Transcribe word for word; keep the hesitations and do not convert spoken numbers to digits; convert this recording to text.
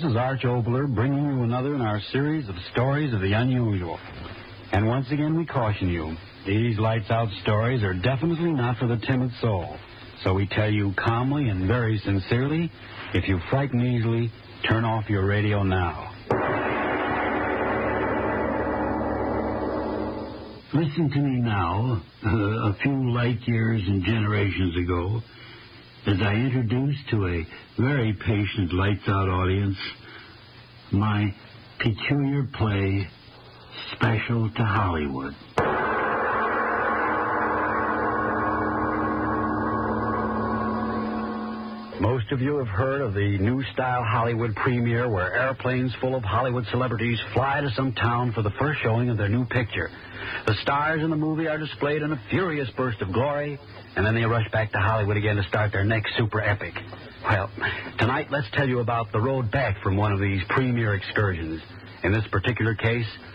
is Arch Oboler bringing you another in our series of stories of the unusual. And once again we caution you, these lights-out stories are definitely not for the timid soul. So we tell you calmly and very sincerely, if you frighten easily, turn off your radio now. Listen to me now, uh, a few light years and generations ago, as I introduce to a very patient lights-out audience my peculiar play, Special to Hollywood. Most of you have heard of the new-style Hollywood premiere where airplanes full of Hollywood celebrities fly to some town for the first showing of their new picture. The stars in the movie are displayed in a furious burst of glory, and then they rush back to Hollywood again to start their next super epic. Well, tonight let's tell you about the road back from one of these premiere excursions. In this particular case,